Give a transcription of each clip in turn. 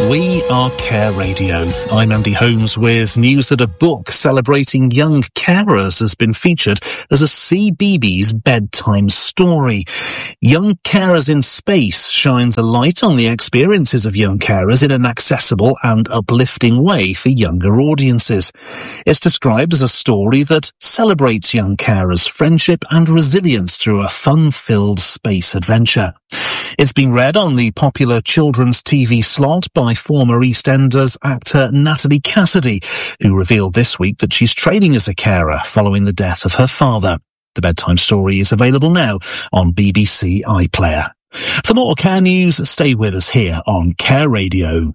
We are Care Radio. I'm Andy Holmes with news that a book celebrating young carers has been featured as a CBeebies bedtime story. Young Carers in Space shines a light on the experiences of young carers in an accessible and uplifting way for younger audiences. It's described as a story that celebrates young carers' friendship and resilience through a fun-filled space adventure. It's been read on the popular children's TV slot by former EastEnders actor Natalie Cassidy, who revealed this week that she's training as a carer following the death of her father. The bedtime story is available now on BBC iPlayer. For more care news, stay with us here on Care Radio.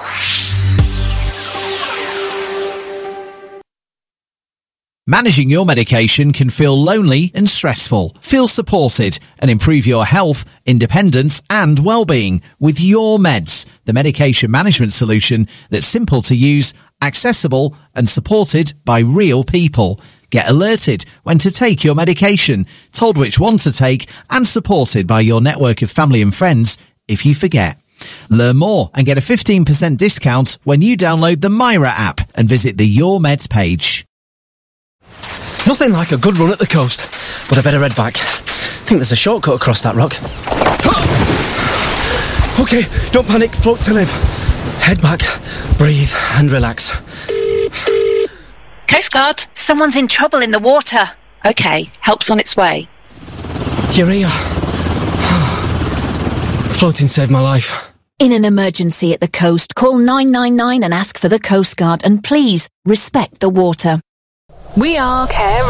Managing your medication can feel lonely and stressful. Feel supported and improve your health, independence and well-being with Your Meds, the medication management solution that's simple to use, accessible and supported by real people. Get alerted when to take your medication, told which one to take and supported by your network of family and friends if you forget. Learn more and get a 15% discount when you download the Myra app and visit the Your Meds page. Nothing like a good run at the coast, but I better head back. I think there's a shortcut across that rock. OK, don't panic, float to live. Head back, breathe and relax. Coast Guard, someone's in trouble in the water. OK, help's on its way. You're here. Floating saved my life. In an emergency at the coast, call 999 and ask for the Coast Guard, and please respect the water. We are Care